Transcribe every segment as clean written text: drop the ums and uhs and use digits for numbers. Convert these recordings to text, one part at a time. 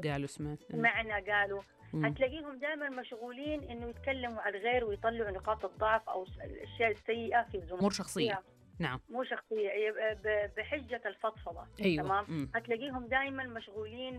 قالوا سمعت معنا قالوا. هتلاقيهم دائما مشغولين إنه يتكلموا عن الغير ويطلعوا نقاط الضعف أو الأشياء السيئة في الزملاء. أمور شخصية. نعم. مو شخصية، بحجة الفضفضة. أيوة. تمام. هتلاقيهم دائما مشغولين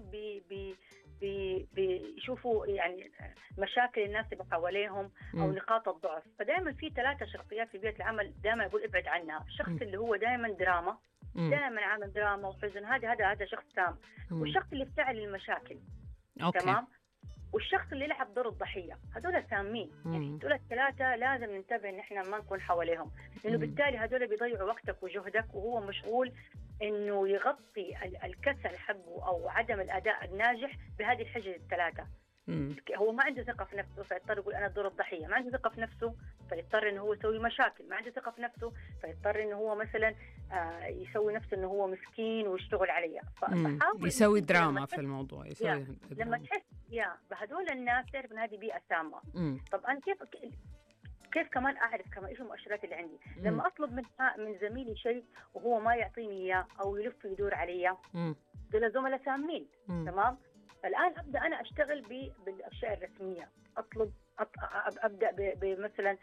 بيشوفوا يعني مشاكل الناس اللي حواليهم أو نقاط الضعف. فدائما في 3 شخصيات في بيئة العمل دائما يقول ابعد عنها. الشخص اللي هو دائما دراما، دائما عامل دراما وحزن، هذا شخص سام. والشخص اللي يفتعل المشاكل. أوكي. تمام. والشخص اللي يلعب دور الضحية، هذول سامين. يعني هذول ال3 لازم ننتبه إن إحنا ما نكون حواليهم، لأنه بالتالي هذول بيضيعوا وقتك وجهدك، وهو مشغول إنه يغطي الكسل حقه أو عدم الأداء الناجح بهذه الحجة ال3. هو ما عنده ثقة في نفسه فيضطر يقول أنا دور الضحية، ما عنده ثقة في نفسه فيضطر إنه هو يسوي مشاكل، ما عنده ثقة في نفسه فيضطر إنه هو مثلا يسوي نفسه إنه هو مسكين ويشتغل عليه. يسوي دراما في الموضوع، يسوي لما تحس بهدول الناس تعرف إن هذه بيئة سامة. طب أنا كيف كمان أعرف كمان إيش المؤشرات اللي عندي؟ لما أطلب من زميلي شيء وهو ما يعطيني إياه أو يلف ويدور علي، دول زملاء سامين. تمام. الآن أبدأ أنا أشتغل بالأشياء الرسمية، أبدأ مثلا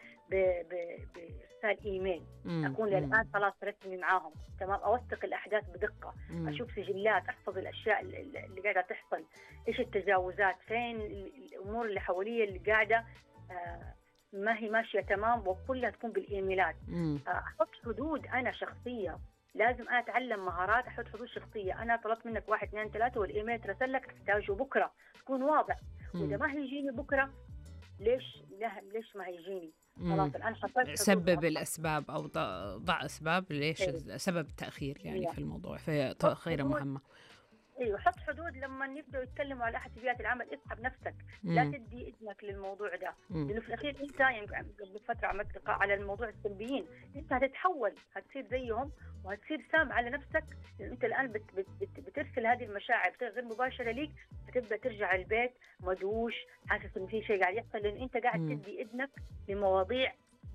بإرسال إيميل، أكون الآن خلاص رسمي معاهم. تمام. أوثق الأحداث بدقة، أشوف سجلات، أحفظ الأشياء اللي قاعدة تحصل، إيش التجاوزات، فين الأمور اللي حواليا اللي قاعدة ما هي ماشية تمام، وكلها تكون بالإيميلات. أحط حدود أنا شخصية، لازم أنا أتعلم مهارات، أحط حدود شخصية. أنا طلبت منك 1 2 3 والإيميل ترسل لك تحتاجه بكرة، تكون واضح. وإذا ما هيجيني بكرة ليش ما هيجيني؟ خلاص الآن حطيت سبب الأسباب أو ضع أسباب ليش سبب التأخير يعني في الموضوع، في تأخير مهمة. ايوه. حط حدود لما يبدأوا يتكلموا على أحد في بيئة العمل، اسحب نفسك، لا تدي إذنك للموضوع ده، لأنه في الأخير أنت يعني قبل فترة عملت لقاء على الموضوع السلبيين، أنت هتتحول، هتصير زيهم وهتصير سام على نفسك، لأن أنت الآن بترسل هذه المشاعر غير مباشرة ليك، فتبدأ ترجع البيت مدوش، حاسس إن في شيء قاعد يحصل، لأن أنت قاعد تدي إذنك لمواضيع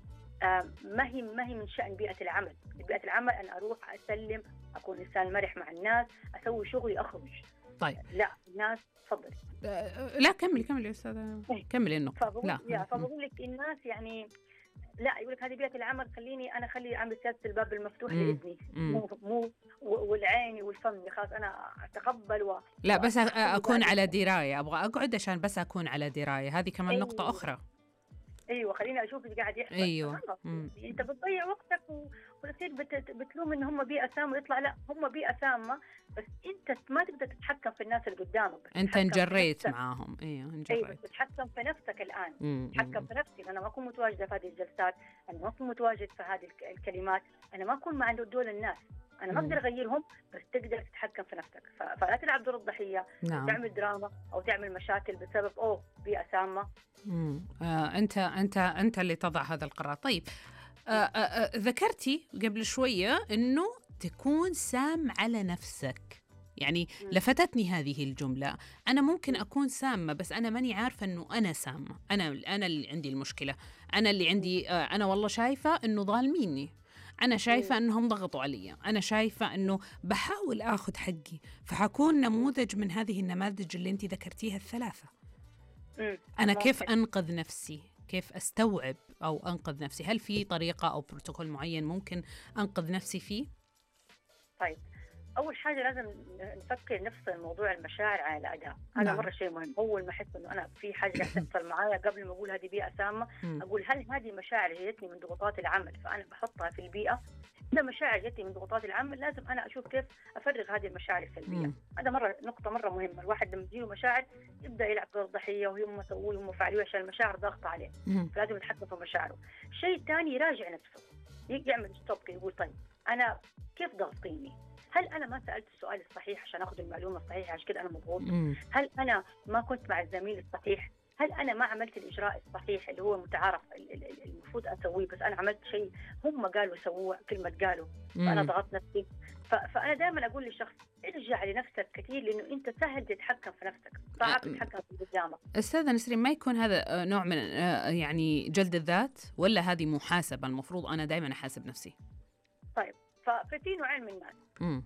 ما هي من شأن بيئة العمل. بيئة العمل أنا أروح أسلم، أكون إنسان مرح مع الناس، أسوي شغلي، أخرج. طيب. لا الناس تفضل. لا كملي يا أستاذة، كملي النقطة. فبقول لك الناس يعني لا يقول لك هذه بيئة العمل، خلي أعمل سياسة الباب المفتوح لإذني، مو والعين والفم خلاص أنا أتقبل لا بس أكون على دراية، أبغى أقعد عشان بس أكون على دراية. هذه كمان نقطة أخرى. ايوه خليني اشوف اللي قاعد يحصل. ايوه. انت بتضيع وقتك وتصير بتلوم ان هم بيئه سامه، ويطلع لا هم بيئه سامه، بس انت ما تقدر تتحكم في الناس اللي قدامك. انت انجريت معاهم. انجريت. ايوه تتحكم في نفسك الان. تتحكم في نفسي. انا ما اكون متواجده في هذه الجلسات، انا ما اكون متواجد في هذه الكلمات، انا ما اكون مع دول الناس، أنا ما أقدر أغيرهم، بس تقدر تتحكم في نفسك. فلا تلعب دور الضحية. نعم. تعمل دراما أو تعمل مشاكل بسبب بيئة سامة. أنت اللي تضع هذا القرار. طيب ذكرتي قبل شوية إنه تكون سام على نفسك، يعني لفتتني هذه الجملة. أنا ممكن أكون سامة بس أنا ماني عارفة أنه أنا سامة، أنا اللي عندي المشكلة، أنا اللي عندي أنا والله شايفة أنه ظالميني، أنا شايفة أنهم ضغطوا علي، أنا شايفة أنه بحاول أخذ حقي. فحكون نموذج من هذه النماذج اللي أنت ذكرتيها ال3. أنا كيف أنقذ نفسي؟ كيف أستوعب أو أنقذ نفسي؟ هل في طريقة أو بروتوكول معين ممكن أنقذ نفسي فيه؟ طيب أول حاجة لازم نفكر نفصل موضوع المشاعر عن الأداء. هذا مرة شيء مهم. أول ما أحس إنه أنا في حاجة تحصل معايا، قبل ما أقول هذه بيئة سامة، أقول هل هذه مشاعر جتني من ضغوطات العمل فأنا بحطها في البيئة؟ إذا مشاعر جتني من ضغوطات العمل لازم أنا أشوف كيف أفرغ هذه المشاعر السلبية. هذا نقطة مرة مهمة. الواحد لما تجيله مشاعر يبدأ يلعب دور ضحية وهم سووا وهم فعلوا عشان المشاعر ضاغطة عليه، فلازم يتحكم في مشاعره. الشيء الثاني يراجع نفسه، يعمل ستوب، يقول طيب أنا كيف ضغطيني؟ هل أنا ما سألت السؤال الصحيح عشان أخذ المعلومة الصحيحة عشان كده أنا مضغوط؟ هل أنا ما كنت مع الزميل الصحيح؟ هل أنا ما عملت الإجراء الصحيح اللي هو متعارف المفروض أسويه، بس أنا عملت شيء هم قالوا سووه كلمة قالوا فأنا ضغطت نفسي؟ فأنا دائما أقول للشخص ارجع لنفسك كثير، لأنه أنت سهل تتحكم في نفسك، صعب تتحكم في قدامك. أستاذة نسرين، ما يكون هذا نوع من يعني جلد الذات، ولا هذه محاسبة؟ المفروض أنا دائما أحاسب نفسي. طيب ففي نوعين من الناس.